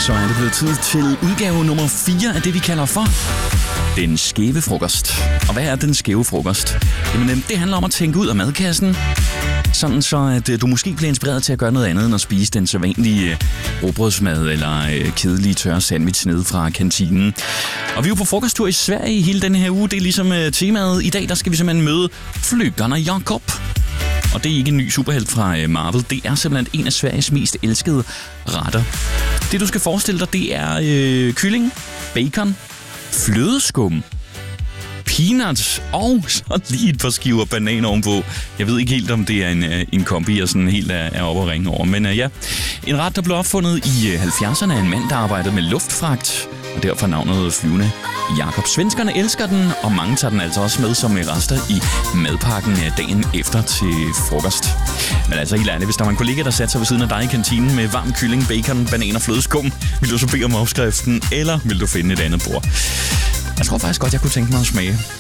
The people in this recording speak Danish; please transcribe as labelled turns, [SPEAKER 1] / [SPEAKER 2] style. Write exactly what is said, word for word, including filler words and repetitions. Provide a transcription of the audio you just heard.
[SPEAKER 1] Så er det blevet tid til udgave nummer fire af det, vi kalder for den skæve frokost. Og hvad er den skæve frokost? Jamen, det handler om at tænke ud af madkassen, sådan så at du måske bliver inspireret til at gøre noget andet end at spise den sædvanlige rugbrødsmad eller kedelige tørre sandwich nede fra kantinen. Og vi er jo på frokosttur i Sverige hele denne her uge. Det er ligesom temaet. I dag der skal vi simpelthen møde Flyggarna Jakob. Og det er ikke en ny superhelt fra Marvel. Det er simpelthen en af Sveriges mest elskede retter. Det du skal forestille dig, det er øh, kylling, bacon, flødeskum, peanuts og så lige et par skiver banan ovenpå. Jeg ved ikke helt, om det er en, en kombi, jeg sådan helt er, er oppe at ringe over. Men uh, ja, en ret, der blev opfundet i halvfjerdserne af en mand, der arbejdede med luftfragt. Og derfor navnet flyvende Jakob. Svenskerne elsker den, og mange tager den altså også med som rester i madpakken dagen efter til frokost. Men altså helt ærligt, hvis der var en kollega, der satte sig ved siden af dig i kantinen med varm kylling, bacon, banan og flødeskum, vil du så bede om opskriften, eller vil du finde et andet bord? Jeg tror faktisk godt, jeg kunne tænke mig at smage.